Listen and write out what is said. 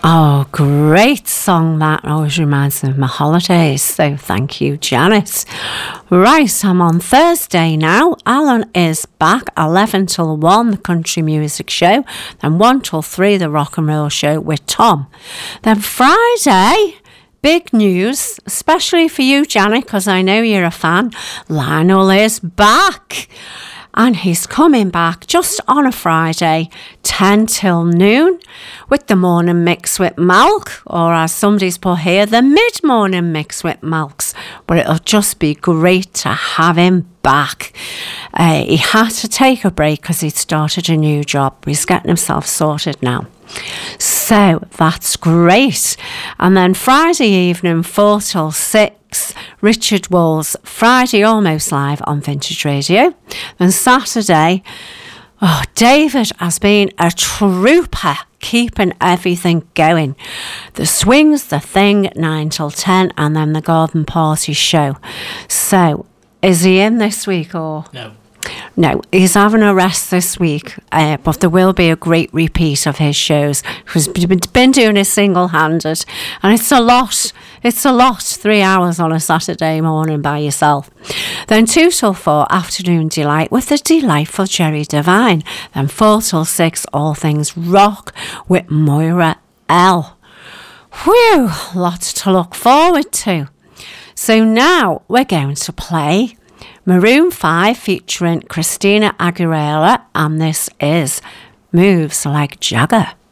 Oh, great song that always reminds me of my holidays. So thank you, Janet. Right, I'm on Thursday now. Alan is back 11 till 1, the country music show. Then 1 till 3, the rock and roll show with Tom. Then Friday, big news, especially for you, Janet, because I know you're a fan. Lionel is back. And he's coming back just on a Friday, 10 till noon, with the morning mix with Malk, or as somebody's put here, the mid-morning mix with Malks. But it'll just be great to have him back. He had to take a break because he'd started a new job. He's getting himself sorted now. So that's great. And then Friday evening, 4 till 6, Richard Walls, Friday Almost Live on Vintage Radio. Then Saturday, David has been a trooper, keeping everything going. The Swings, The Thing, 9 till 10, and then the Garden Party show. So, is he in this week or? No, he's having a rest this week, but there will be a great repeat of his shows. He's been doing it single-handed, and it's a lot, 3 hours on a Saturday morning by yourself. Then 2 till 4, Afternoon Delight with the delightful Jerry Devine. Then 4 till 6, All Things Rock with Moira L. Whew, lots to look forward to. So now we're going to play Maroon 5 featuring Christina Aguilera, and this is Moves Like Jagger.